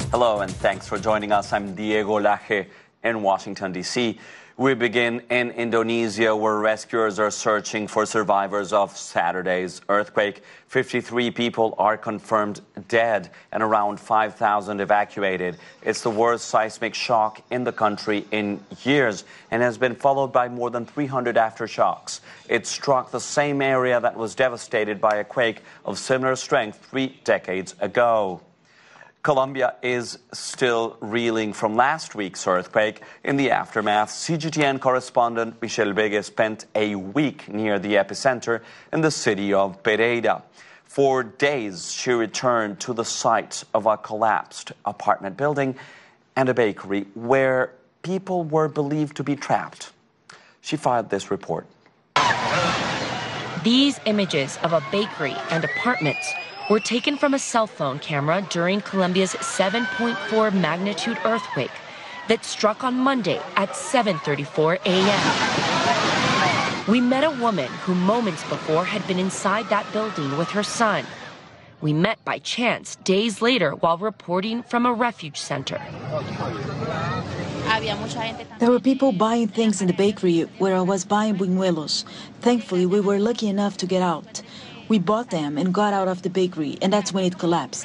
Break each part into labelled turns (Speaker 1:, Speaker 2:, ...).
Speaker 1: Hello and thanks for joining us. I'm Diego Laje in Washington, D.C. We begin in Indonesia, where rescuers are searching for survivors of Saturday's earthquake. 53 people are confirmed dead and around 5,000 evacuated. It's the worst seismic shock in the country in years and has been followed by more than 300 aftershocks. It struck the same area that was devastated by a quake of similar strength 3 decades ago. Colombia is still reeling from last week's earthquake. In the aftermath, CGTN correspondent Michelle Vega spent a week near the epicenter in the city of Pereira. For days, she returned to the site of a collapsed apartment building and a bakery where people were believed to be trapped. She filed this report.
Speaker 2: These images of a bakery and apartments were taken from a cell phone camera during Colombia's 7.4 magnitude earthquake that struck on Monday at 7:34 a.m. We met a woman who moments before had been inside that building with her son. We met by chance days later while reporting from a refuge center.
Speaker 3: There were people buying things in the bakery where I was buying buñuelos. Thankfully, we were lucky enough to get out. We bought them and got out of the bakery, and that's when it collapsed.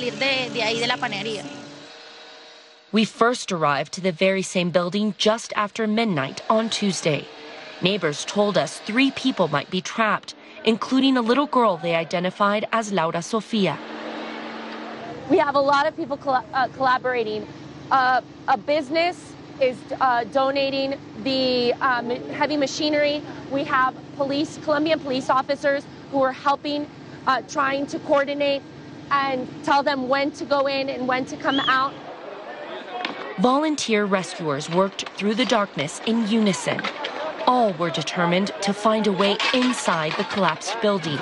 Speaker 2: We first arrived to the very same building just after midnight on Tuesday. Neighbors told us 3 people might be trapped, including a little girl they identified as Laura Sofia.
Speaker 4: We have a lot of people collaborating. A business is donating the heavy machinery. We have Colombian police officers who are helping, trying to coordinate and tell them when to go in and when to come out.
Speaker 2: Volunteer rescuers worked through the darkness in unison. All were determined to find a way inside the collapsed building.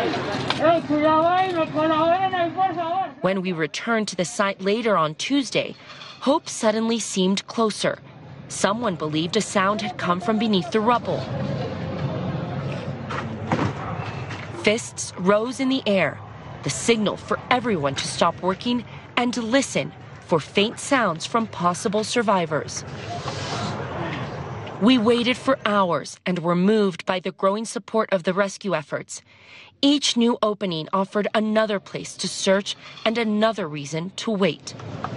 Speaker 2: When we returned to the site later on Tuesday, hope suddenly seemed closer. Someone believed a sound had come from beneath the rubble. Fists rose in the air, the signal for everyone to stop working and to listen for faint sounds from possible survivors. We waited for hours and were moved by the growing support of the rescue efforts. Each new opening offered another place to search and another reason to wait.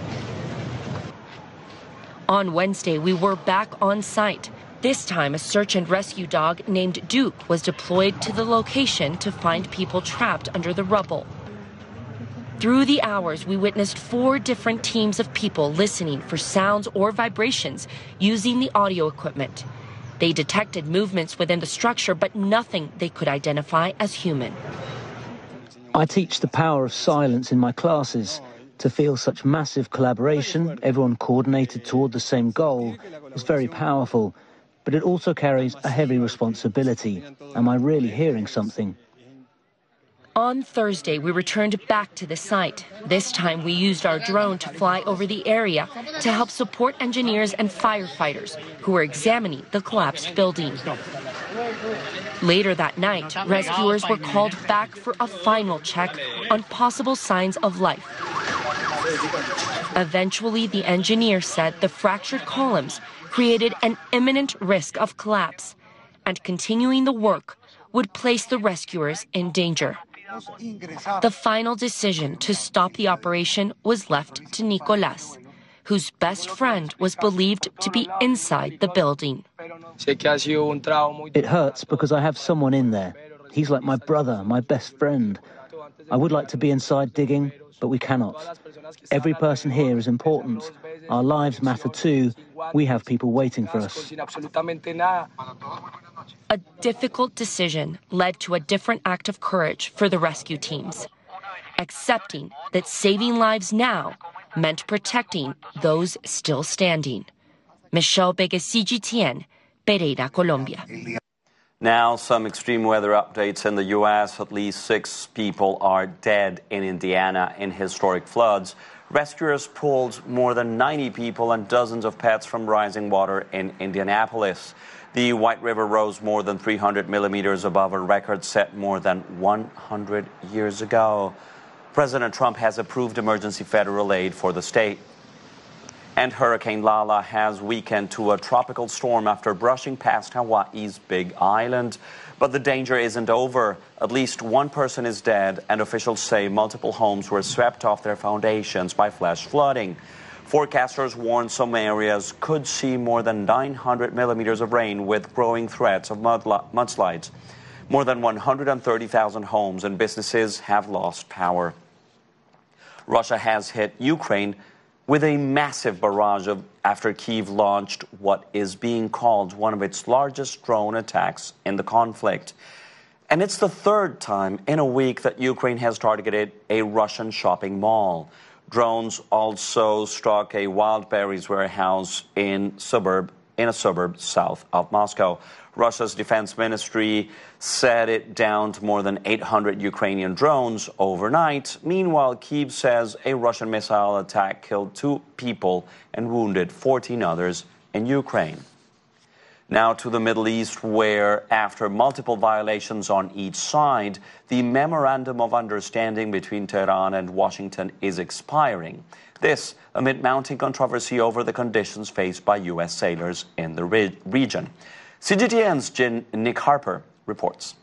Speaker 2: On Wednesday, we were back on site. This time, a search and rescue dog named Duke was deployed to the location to find people trapped under the rubble. Through the hours, we witnessed 4 different teams of people listening for sounds or vibrations using the audio equipment. They detected movements within the structure, but nothing they could identify as human.
Speaker 5: I teach the power of silence in my classes. To feel such massive collaboration, everyone coordinated toward the same goal, is very powerful. But it also carries a heavy responsibility. Am I really hearing something?
Speaker 2: On Thursday, we returned back to the site. This time, we used our drone to fly over the area to help support engineers and firefighters who were examining the collapsed building. Later that night, rescuers were called back for a final check on possible signs of life. Eventually, the engineer said the fractured columns created an imminent risk of collapse, and continuing the work would place the rescuers in danger. The final decision to stop the operation was left to Nicolás, whose best friend was believed to be inside the building.
Speaker 5: It hurts because I have someone in there. He's like my brother, my best friend. I would like to be inside digging, but we cannot. Every person here is important. Our lives matter too. We have people waiting for us.
Speaker 2: A difficult decision led to a different act of courage for the rescue teams, accepting that saving lives now meant protecting those still standing. Michelle Vega, CGTN, Pereira, Colombia.
Speaker 1: Now, some extreme weather updates in the U.S. At least 6 people are dead in Indiana in historic floods. Rescuers pulled more than 90 people and dozens of pets from rising water in Indianapolis. The White River rose more than 300 millimeters above a record set more than 100 years ago. President Trump has approved emergency federal aid for the state. And Hurricane Lala has weakened to a tropical storm after brushing past Hawaii's Big Island. But the danger isn't over. At least one person is dead, and officials say multiple homes were swept off their foundations by flash flooding. Forecasters warn some areas could see more than 900 millimeters of rain with growing threats of mudslides. More than 130,000 homes and businesses have lost power. Russia has hit Ukraine with a massive barrage after Kyiv launched what is being called one of its largest drone attacks in the conflict. And it's the third time in a week that Ukraine has targeted a Russian shopping mall. Drones also struck a wild berries warehouse in a suburb south of Moscow. Russia's defense ministry said it downed more than 800 Ukrainian drones overnight. Meanwhile, Kyiv says a Russian missile attack killed 2 people and wounded 14 others in Ukraine. Now to the Middle East, where after multiple violations on each side, the Memorandum of Understanding between Tehran and Washington is expiring. This amid mounting controversy over the conditions faced by U.S. sailors in the region. CGTN's Nick Harper reports.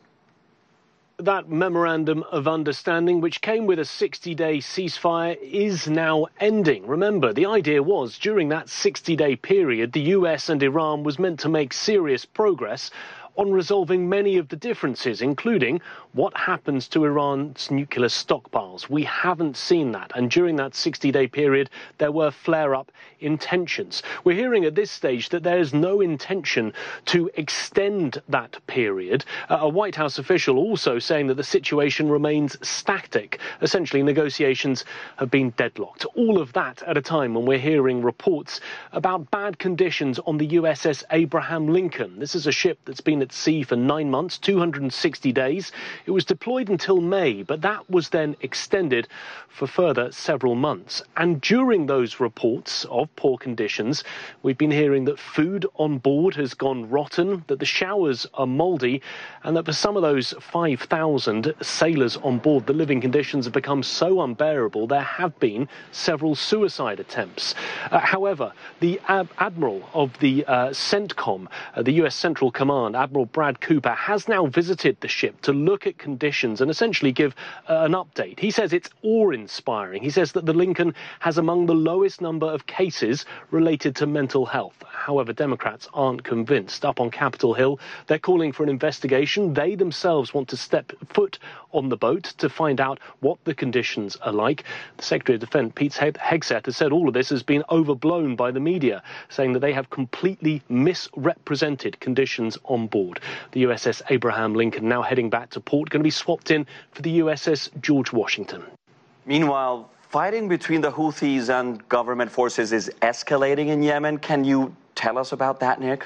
Speaker 6: That Memorandum of Understanding, which came with a 60-day ceasefire, is now ending. Remember, the idea was during that 60-day period, the US and Iran was meant to make serious progress on resolving many of the differences, including what happens to Iran's nuclear stockpiles. We haven't seen that, and during that 60-day period, there were flare-up intentions. We're hearing at this stage that there is no intention to extend that period. A White House official also saying that the situation remains static. Essentially, negotiations have been deadlocked. All of that at a time when we're hearing reports about bad conditions on the USS Abraham Lincoln. This is a ship that's been at sea for 9 months, 260 days. It was deployed until May, but that was then extended for further several months. And during those reports of poor conditions, we've been hearing that food on board has gone rotten, that the showers are mouldy, and that for some of those 5,000 sailors on board, the living conditions have become so unbearable there have been several suicide attempts. However, the Admiral of the CENTCOM, the US Central Command, Admiral Brad Cooper, has now visited the ship to look at conditions and essentially give an update. He says it's awe-inspiring. He says that the Lincoln has among the lowest number of cases related to mental health. However, Democrats aren't convinced. Up on Capitol Hill, they're calling for an investigation. They themselves want to step foot on the boat to find out what the conditions are like. The Secretary of Defense, Pete Hegseth, has said all of this has been overblown by the media, saying that they have completely misrepresented conditions on board. The USS Abraham Lincoln now heading back to port, going to be swapped in for the USS George Washington.
Speaker 1: Meanwhile, fighting between the Houthis and government forces is escalating in Yemen. Can you tell us about that, Nick?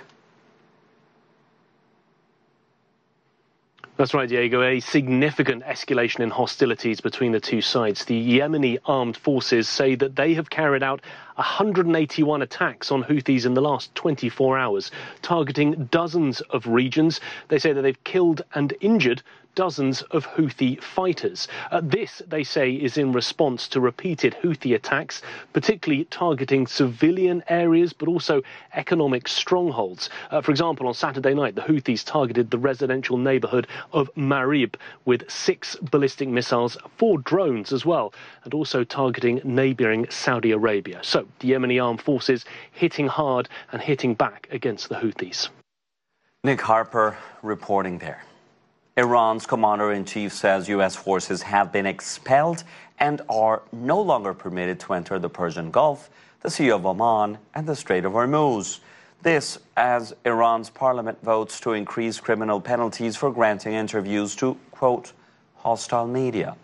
Speaker 6: That's right, Diego. A significant escalation in hostilities between the two sides. The Yemeni armed forces say that they have carried out 181 attacks on Houthis in the last 24 hours, targeting dozens of regions. They say that they've killed and injured dozens of Houthi fighters. This, they say, is in response to repeated Houthi attacks, particularly targeting civilian areas, but also economic strongholds. For example, on Saturday night, the Houthis targeted the residential neighborhood of Marib with 6 ballistic missiles, 4 drones as well, and also targeting neighboring Saudi Arabia. So the Yemeni armed forces hitting hard and hitting back against the Houthis.
Speaker 1: Nick Harper reporting there. Iran's commander-in-chief says U.S. forces have been expelled and are no longer permitted to enter the Persian Gulf, the Sea of Oman, and the Strait of Hormuz. This as Iran's parliament votes to increase criminal penalties for granting interviews to, quote, hostile media.